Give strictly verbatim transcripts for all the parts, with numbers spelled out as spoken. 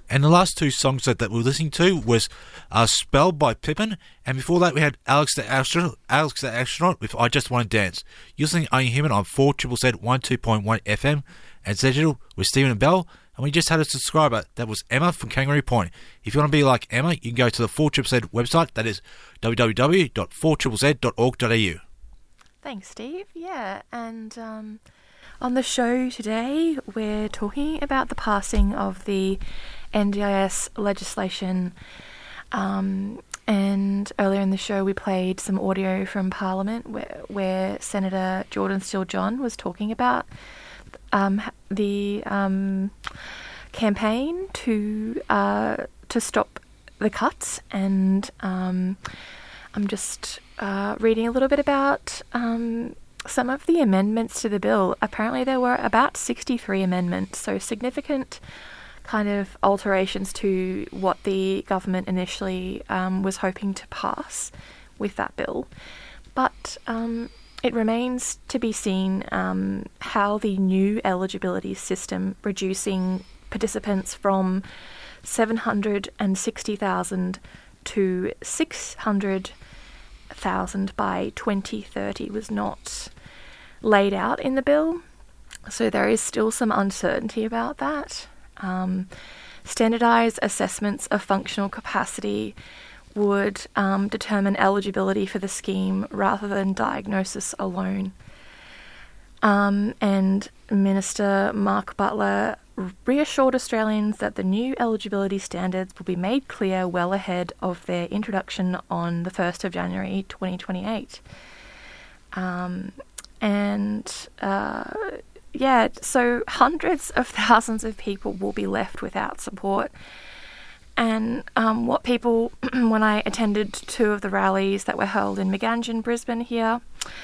And the last two songs that, that we were listening to was uh, Spell by Pippin, and before that we had Alex the Astronaut, Alex the Astronaut with I Just Want to Dance. You're listening to Only Human on four Z Z Z one two point one F M and Digital with Stephen and Bell, and we just had a subscriber. That was Emma from Kangaroo Point. If you want to be like Emma, you can go to the four Z Z Z website. That is w w w dot four z z dot org dot a u. Thanks, Steve. Yeah, and um, on the show today, we're talking about the passing of the N D I S legislation. Um, and earlier in the show, we played some audio from Parliament where, where Senator Jordan Steele-John was talking about um, the um, campaign to uh, to stop the cuts. And um, I'm just uh, reading a little bit about um, some of the amendments to the bill. Apparently there were about sixty-three amendments, so significant kind of alterations to what the government initially um, was hoping to pass with that bill. But um, it remains to be seen um, how the new eligibility system, reducing participants from seven hundred sixty thousand to six hundred thousand by twenty thirty, was not laid out in the bill. So there is still some uncertainty about that. Um, standardised assessments of functional capacity would um, determine eligibility for the scheme rather than diagnosis alone. Um, and Minister Mark Butler reassured Australians that the new eligibility standards will be made clear well ahead of their introduction on the first of January twenty twenty-eight. Um, and uh, yeah, so hundreds of thousands of people will be left without support. And um, what people, when I attended two of the rallies that were held in Megangin, Brisbane here,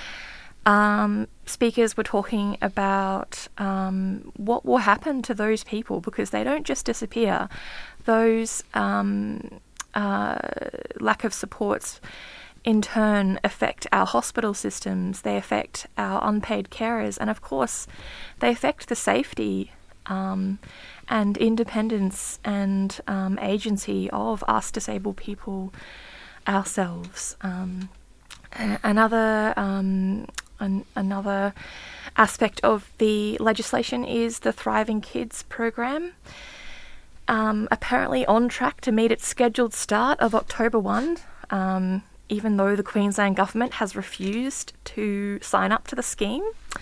um, speakers were talking about um, what will happen to those people, because they don't just disappear. Those um, uh, lack of supports in turn affect our hospital systems, they affect our unpaid carers, and of course they affect the safety um, and independence and um, agency of us disabled people ourselves. Um, another um, an, another aspect of the legislation is the Thriving Kids program. Um, apparently on track to meet its scheduled start of October first, um, even though the Queensland government has refused to sign up to the scheme.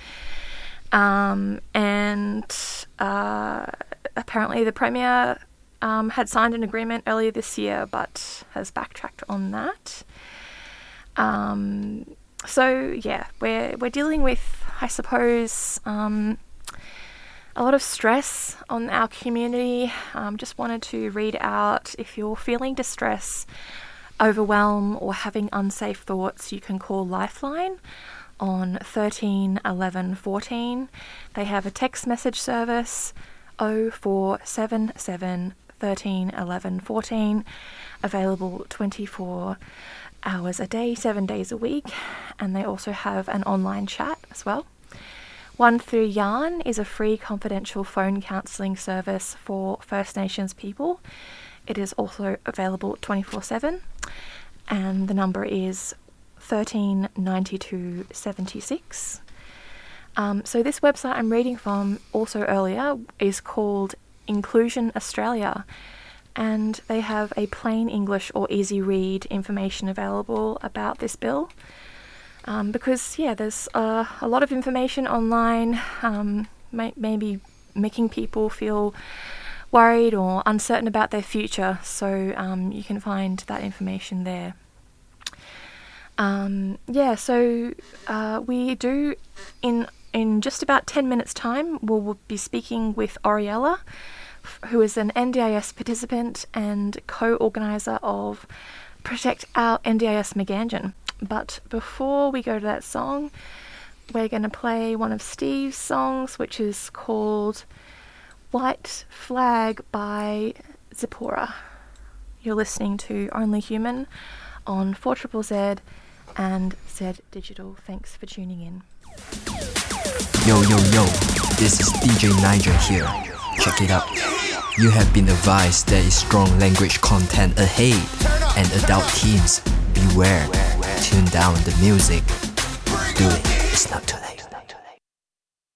Um, and uh, apparently the Premier um, had signed an agreement earlier this year, but has backtracked on that. Um, so, yeah, we're we're dealing with, I suppose, um, a lot of stress on our community. Um, just wanted to read out, if you're feeling distress, overwhelm, or having unsafe thoughts, you can call Lifeline on thirteen eleven fourteen. They have a text message service, oh four seven seven thirteen eleven fourteen, available twenty-four hours a day, seven days a week, and they also have an online chat as well. One Through Yarn is a free confidential phone counselling service for First Nations people. It is also available twenty-four seven, and the number is thirteen ninety-two seventy-six. Um, so this website I'm reading from also earlier is called Inclusion Australia, and they have a plain English or easy read information available about this bill. Um, because, yeah, there's uh, a lot of information online, um, may- maybe making people feel worried or uncertain about their future, so um, you can find that information there. Um, yeah, so uh, we do, in in just about ten minutes' time, we'll, we'll be speaking with Oriella, who is an N D I S participant and co-organiser of Protect Our N D I S Megangin. But before we go to that song, we're going to play one of Steve's songs, which is called White Flag by Zipporah. You're listening to Only Human on four Z Z Z and Z Digital. Thanks for tuning in. Yo, yo, yo, this is D J Nigel here. Check it out. You have been advised there is strong language content ahead, and adult teens, beware. Tune down the music. Do it. It's not too late.